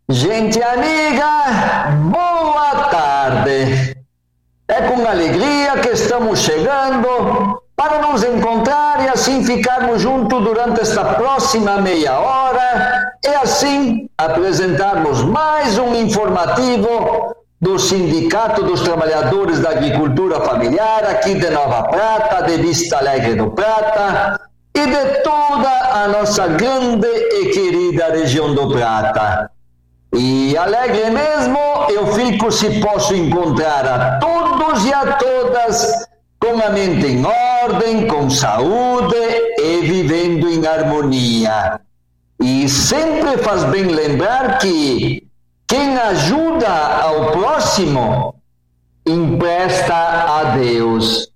Gente amiga, boa tarde. É com alegria que estamos chegando para nos encontrar e assim ficarmos juntos durante esta próxima meia hora e assim apresentarmos mais um informativo do Sindicato dos Trabalhadores da Agricultura Familiar aqui de Nova Prata, de Vista Alegre do Prata e de toda a nossa grande e querida região do Prata. E alegre mesmo eu fico se posso encontrar a todos e a todas com a mente em ordem, com saúde e vivendo em harmonia. E sempre faz bem lembrar que quem ajuda ao próximo empresta a Deus.